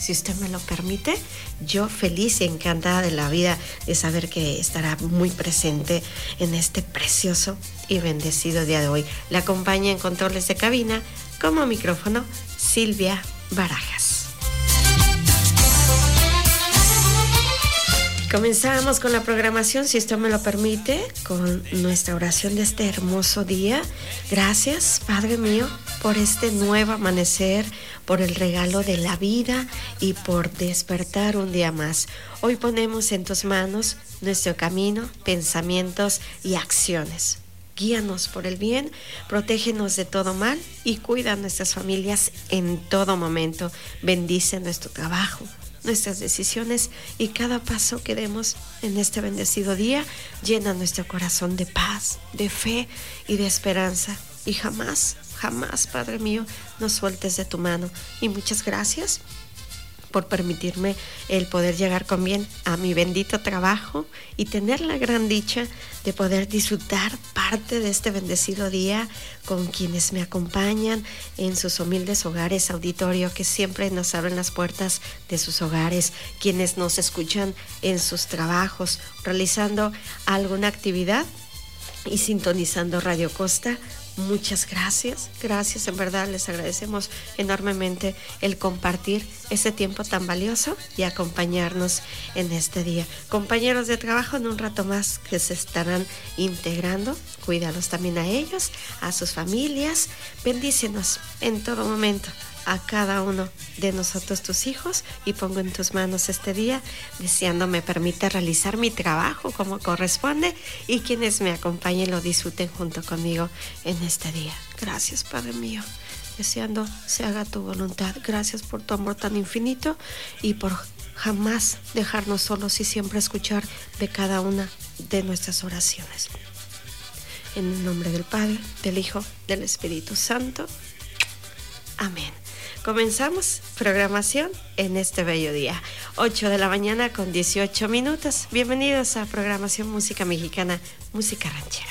si usted me lo permite, yo feliz y encantada de la vida de saber que estará muy presente en este precioso y bendecido día de hoy. La acompaña en controles de cabina como micrófono Silvia Barajas. Comenzamos con la programación, si usted me lo permite, con nuestra oración de este hermoso día. Gracias, Padre mío, por este nuevo amanecer, por el regalo de la vida y por despertar un día más. Hoy ponemos en tus manos nuestro camino, pensamientos y acciones. Guíanos por el bien, protégenos de todo mal y cuida a nuestras familias en todo momento. Bendice nuestro trabajo, nuestras decisiones y cada paso que demos en este bendecido día. Llena nuestro corazón de paz, de fe y de esperanza. Y jamás, Padre mío, nos sueltes de tu mano. Y muchas gracias por permitirme el poder llegar con bien a mi bendito trabajo y tener la gran dicha de poder disfrutar parte de este bendecido día con quienes me acompañan en sus humildes hogares, auditorio que siempre nos abren las puertas de sus hogares, quienes nos escuchan en sus trabajos, realizando alguna actividad y sintonizando Radio Costa. Muchas gracias, en verdad les agradecemos enormemente el compartir ese tiempo tan valioso y acompañarnos en este día. Compañeros de trabajo, en un rato más que se estarán integrando, cuídalos también a ellos, a sus familias, bendícenos en todo momento a cada uno de nosotros, tus hijos, y pongo en tus manos este día, deseando me permita realizar mi trabajo como corresponde y quienes me acompañen lo disfruten junto conmigo en este día. Gracias, Padre mío, deseando se haga tu voluntad. Gracias por tu amor tan infinito y por jamás dejarnos solos y siempre escuchar de cada una de nuestras oraciones. En el nombre del Padre, del Hijo, del Espíritu Santo. Amén. Comenzamos programación en este bello día, 8 de la mañana con 18 minutos. Bienvenidos a programación Música Mexicana, Música Ranchera.